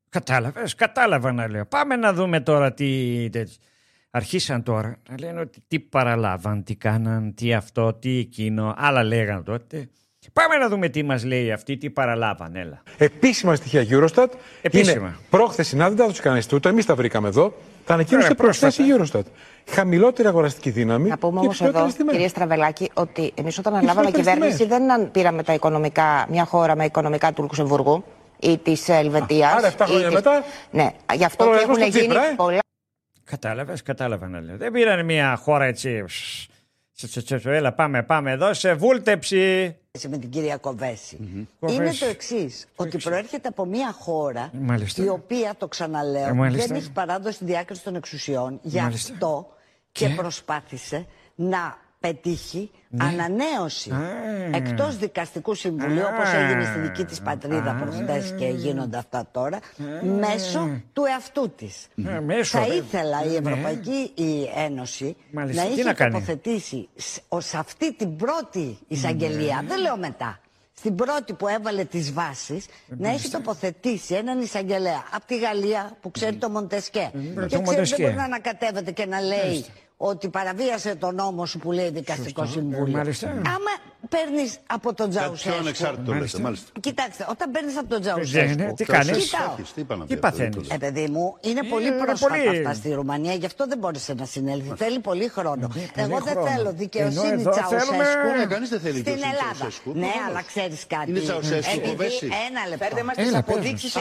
Κατάλαβα να λέω. Πάμε να δούμε τώρα τι. Αρχίσαν τώρα να λένε ότι τι παραλάβαν, τι κάναν, τι αυτό, τι εκείνο. Άλλα λέγαν τότε. Πάμε να δούμε τι μας λέει αυτή, τι παραλάβαν. Έλα. Επίσημα στοιχεία Eurostat. Επίσημα. Είναι πρόχθες συνάδελφοι, δεν θα τους κανένα τούτο. Εμείς τα βρήκαμε εδώ. Τα ανακοίνωσε προχθές η Eurostat. Χαμηλότερη αγοραστική δύναμη. Να πούμε όμως εδώ, κύριε Στραβελάκη, ότι εμείς όταν αναλάβαμε κυβέρνηση δεν πήραμε τα οικονομικά, μια χώρα με οικονομικά του Λουξεμβούργου ή της Ελβετίας. Άρα 7 χρόνια μετά. Ναι, γι' αυτό και έχουν γίνει πολλά. Κατάλαβα να λέω. Δεν πήραν μια χώρα έτσι. Έλα, πάμε εδώ σε βούλτεψη. Με την κυρία Κοβέση. Είναι το εξής, ότι προέρχεται από μια χώρα η οποία, το ξαναλέω, δεν έχει παράδοση διάκριση των εξουσιών. Γι' αυτό και προσπάθησε να πετύχει ανανέωση εκτός δικαστικού συμβουλίου, όπως έγινε στη δική της πατρίδα προχτές και γίνονται αυτά τώρα, μέσω του εαυτού της. Θα ήθελα η Ευρωπαϊκή Ένωση να είχε τοποθετήσει σε αυτή την πρώτη εισαγγελία, δεν λέω μετά, στην πρώτη που έβαλε τις βάσεις, να έχει τοποθετήσει έναν εισαγγελέα από τη Γαλλία που ξέρει το Μοντεσκέ. Και ξέρει, δεν μπορεί να ανακατεύεται και να λέει ότι παραβίασε τον νόμο σου που λέει δικαστικό συμβούλιο. Άμα παίρνεις από τον Τζαουσέσκου. Κοιτάξτε, όταν παίρνεις από τον Τζαουσέσκου. Τι κάνεις, τι παθαίνεις. Παιδί μου, είναι πολύ πρόσφατα αυτά στη Ρουμανία, γι' αυτό δεν μπόρεσε να συνέλθει. Θέλει πολύ χρόνο. Εγώ δεν θέλω δικαιοσύνη Τζαουσέσκου στην Ελλάδα. Ναι, αλλά ξέρεις κάτι. Ένα λεπτό.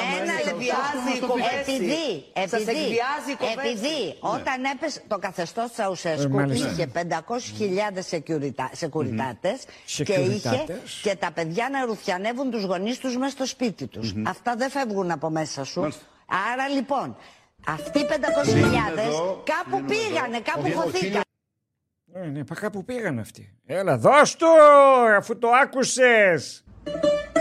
Επειδή όταν έπεσε το καθεστώς Τσαουσέσκου είχε 500.000 σεκουριτάτες και είχε και τα παιδιά να ρουφιανεύουν τους γονείς τους μέσα στο σπίτι τους. Αυτά δεν φεύγουν από μέσα σου. Άρα λοιπόν, αυτοί οι 500.000 κάπου πήγανε, κάπου χωθήκαν. Ναι, κάπου πήγαν αυτοί. Έλα, δώσ' του, αφού το άκουσες.